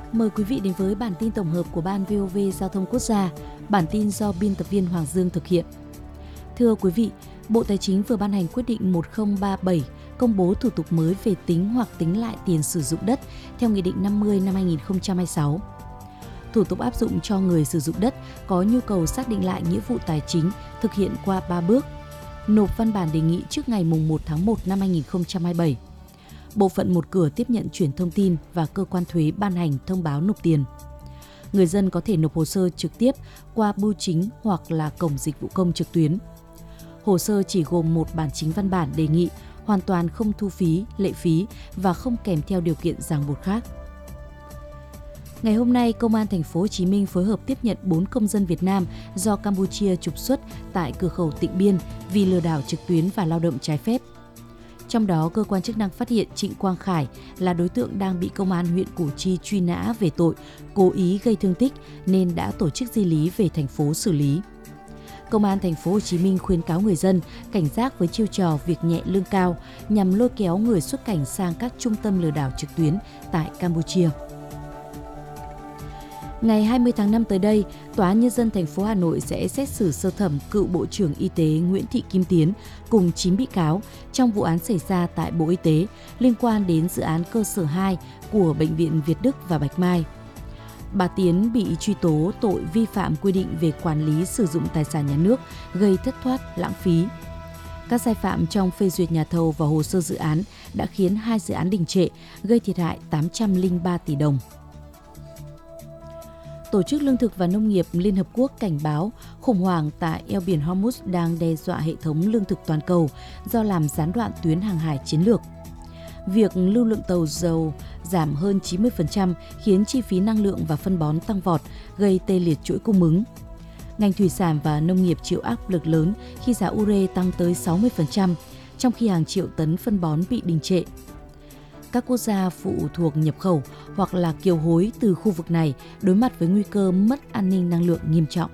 Mời quý vị đến với bản tin tổng hợp của Ban VOV Giao thông Quốc gia. Bản tin do biên tập viên Hoàng Dương thực hiện. Thưa quý vị, Bộ Tài chính vừa ban hành quyết định 1037 công bố thủ tục mới về tính hoặc tính lại tiền sử dụng đất theo Nghị định 50 năm 2026. Thủ tục áp dụng cho người sử dụng đất có nhu cầu xác định lại nghĩa vụ tài chính thực hiện qua 3 bước. Nộp văn bản đề nghị trước ngày 1 tháng 1 năm 2027. Bộ phận một cửa tiếp nhận chuyển thông tin và cơ quan thuế ban hành thông báo nộp tiền. Người dân có thể nộp hồ sơ trực tiếp qua bưu chính hoặc là cổng dịch vụ công trực tuyến. Hồ sơ chỉ gồm một bản chính văn bản đề nghị, hoàn toàn không thu phí, lệ phí và không kèm theo điều kiện ràng buộc khác. Ngày hôm nay, Công an Thành phố Hồ Chí Minh phối hợp tiếp nhận 4 công dân Việt Nam do Campuchia trục xuất tại cửa khẩu Tịnh Biên vì lừa đảo trực tuyến và lao động trái phép. Trong đó, cơ quan chức năng phát hiện Trịnh Quang Khải là đối tượng đang bị Công an huyện Củ Chi truy nã về tội cố ý gây thương tích nên đã tổ chức di lý về thành phố xử lý. Công an Thành phố Hồ Chí Minh khuyến cáo người dân cảnh giác với chiêu trò việc nhẹ lương cao nhằm lôi kéo người xuất cảnh sang các trung tâm lừa đảo trực tuyến tại Campuchia. Ngày 20 tháng 5 tới đây, Tòa án Nhân dân thành phố Hà Nội sẽ xét xử sơ thẩm cựu Bộ trưởng Y tế Nguyễn Thị Kim Tiến cùng 9 bị cáo trong vụ án xảy ra tại Bộ Y tế liên quan đến dự án cơ sở 2 của Bệnh viện Việt Đức và Bạch Mai. Bà Tiến bị truy tố tội vi phạm quy định về quản lý sử dụng tài sản nhà nước gây thất thoát, lãng phí. Các sai phạm trong phê duyệt nhà thầu và hồ sơ dự án đã khiến 2 dự án đình trệ, gây thiệt hại 803 tỷ đồng. Tổ chức Lương thực và Nông nghiệp Liên Hợp Quốc cảnh báo khủng hoảng tại eo biển Hormuz đang đe dọa hệ thống lương thực toàn cầu do làm gián đoạn tuyến hàng hải chiến lược. Việc lưu lượng tàu dầu giảm hơn 90% khiến chi phí năng lượng và phân bón tăng vọt, gây tê liệt chuỗi cung ứng. Ngành thủy sản và nông nghiệp chịu áp lực lớn khi giá ure tăng tới 60%, trong khi hàng triệu tấn phân bón bị đình trệ. Các quốc gia phụ thuộc nhập khẩu hoặc là kiều hối từ khu vực này đối mặt với nguy cơ mất an ninh năng lượng nghiêm trọng.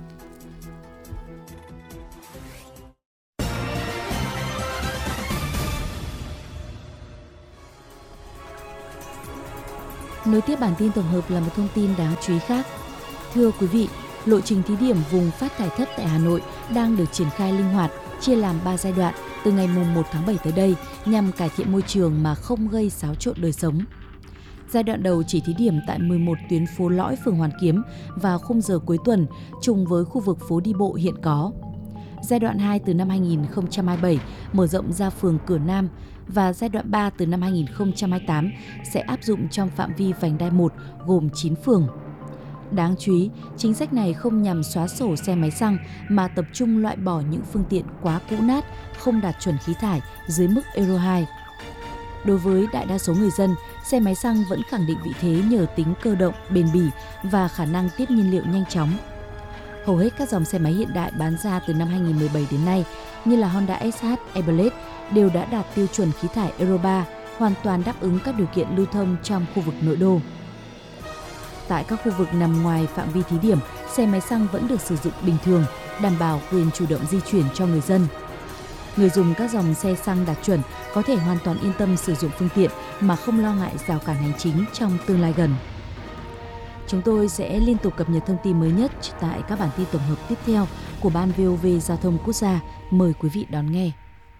Nối tiếp bản tin tổng hợp là một thông tin đáng chú ý khác. Thưa quý vị, lộ trình thí điểm vùng phát thải thấp tại Hà Nội đang được triển khai linh hoạt, chia làm 3 giai đoạn từ ngày 1 tháng 7 tới đây nhằm cải thiện môi trường mà không gây xáo trộn đời sống. Giai đoạn đầu chỉ thí điểm tại 11 tuyến phố lõi phường Hoàn Kiếm vào khung giờ cuối tuần, trùng với khu vực phố đi bộ hiện có. Giai đoạn 2 từ năm 2027 mở rộng ra phường Cửa Nam và giai đoạn 3 từ năm 2028 sẽ áp dụng trong phạm vi vành đai 1 gồm 9 phường. Đáng chú ý, chính sách này không nhằm xóa sổ xe máy xăng mà tập trung loại bỏ những phương tiện quá cũ nát, không đạt chuẩn khí thải dưới mức Euro 2. Đối với đại đa số người dân, xe máy xăng vẫn khẳng định vị thế nhờ tính cơ động, bền bỉ và khả năng tiếp nhiên liệu nhanh chóng. Hầu hết các dòng xe máy hiện đại bán ra từ năm 2017 đến nay như là Honda SH, Airblade đều đã đạt tiêu chuẩn khí thải Euro 3, hoàn toàn đáp ứng các điều kiện lưu thông trong khu vực nội đô. Tại các khu vực nằm ngoài phạm vi thí điểm, xe máy xăng vẫn được sử dụng bình thường, đảm bảo quyền chủ động di chuyển cho người dân. Người dùng các dòng xe xăng đạt chuẩn có thể hoàn toàn yên tâm sử dụng phương tiện mà không lo ngại rào cản hành chính trong tương lai gần. Chúng tôi sẽ liên tục cập nhật thông tin mới nhất tại các bản tin tổng hợp tiếp theo của Ban VOV Giao thông Quốc gia. Mời quý vị đón nghe.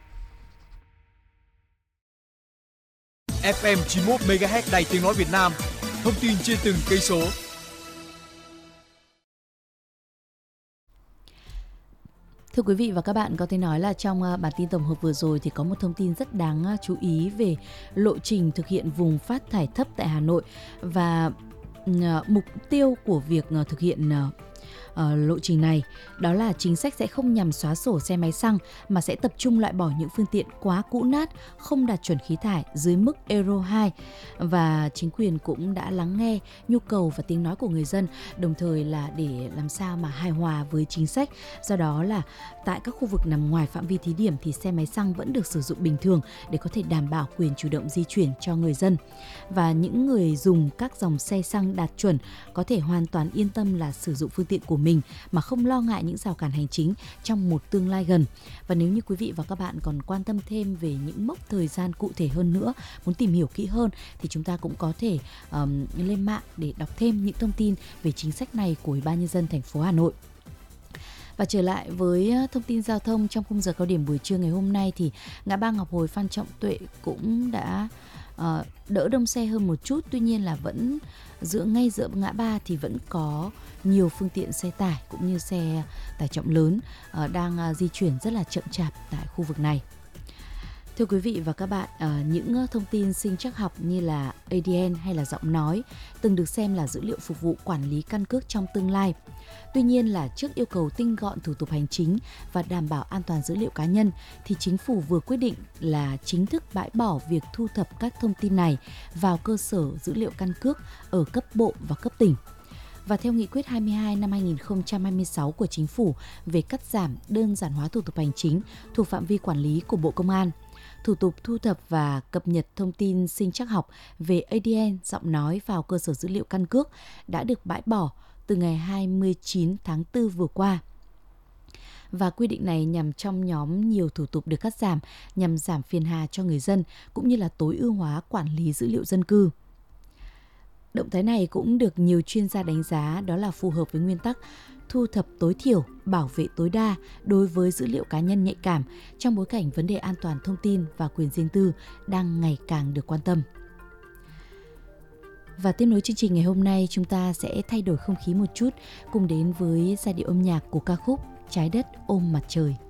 FM 91 MHz Đài Tiếng nói Việt Nam. Thông tin trên từng cây số. Thưa quý vị và các bạn, có thể nói là trong bản tin tổng hợp vừa rồi thì có một thông tin rất đáng chú ý về lộ trình thực hiện vùng phát thải thấp tại Hà Nội và mục tiêu của việc thực hiện lộ trình này, đó là chính sách sẽ không nhằm xóa sổ xe máy xăng mà sẽ tập trung loại bỏ những phương tiện quá cũ nát, không đạt chuẩn khí thải dưới mức Euro 2. Và chính quyền cũng đã lắng nghe nhu cầu và tiếng nói của người dân, đồng thời là để làm sao mà hài hòa với chính sách. Do đó là tại các khu vực nằm ngoài phạm vi thí điểm thì xe máy xăng vẫn được sử dụng bình thường để có thể đảm bảo quyền chủ động di chuyển cho người dân. Và những người dùng các dòng xe xăng đạt chuẩn có thể hoàn toàn yên tâm là sử dụng phương tiện của mình mình mà không lo ngại những rào cản hành chính trong một tương lai gần. Và nếu như quý vị và các bạn còn quan tâm thêm về những mốc thời gian cụ thể hơn nữa, muốn tìm hiểu kỹ hơn thì chúng ta cũng có thể lên mạng để đọc thêm những thông tin về chính sách này của Ủy ban Nhân dân thành phố Hà Nội. Và trở lại với thông tin giao thông trong khung giờ cao điểm buổi trưa ngày hôm nay thì ngã ba Ngọc Hồi Phan Trọng Tuệ cũng đã đỡ đông xe hơn một chút, tuy nhiên là vẫn ngay giữa ngã ba thì vẫn có nhiều phương tiện xe tải cũng như xe tải trọng lớn đang di chuyển rất là chậm chạp tại khu vực này. Thưa quý vị và các bạn, những thông tin sinh trắc học như là ADN hay là giọng nói từng được xem là dữ liệu phục vụ quản lý căn cước trong tương lai. Tuy nhiên là trước yêu cầu tinh gọn thủ tục hành chính và đảm bảo an toàn dữ liệu cá nhân thì chính phủ vừa quyết định là chính thức bãi bỏ việc thu thập các thông tin này vào cơ sở dữ liệu căn cước ở cấp bộ và cấp tỉnh. Và theo nghị quyết 22 năm 2026 của Chính phủ về cắt giảm đơn giản hóa thủ tục hành chính thuộc phạm vi quản lý của Bộ Công an, thủ tục thu thập và cập nhật thông tin sinh trắc học về ADN giọng nói vào cơ sở dữ liệu căn cước đã được bãi bỏ từ ngày 29 tháng 4 vừa qua. Và quy định này nằm trong nhóm nhiều thủ tục được cắt giảm nhằm giảm phiền hà cho người dân cũng như là tối ưu hóa quản lý dữ liệu dân cư. Động thái này cũng được nhiều chuyên gia đánh giá đó là phù hợp với nguyên tắc thu thập tối thiểu, bảo vệ tối đa đối với dữ liệu cá nhân nhạy cảm trong bối cảnh vấn đề an toàn thông tin và quyền riêng tư đang ngày càng được quan tâm. Và tiếp nối chương trình ngày hôm nay, chúng ta sẽ thay đổi không khí một chút, cùng đến với giai điệu âm nhạc của ca khúc Trái đất ôm mặt trời.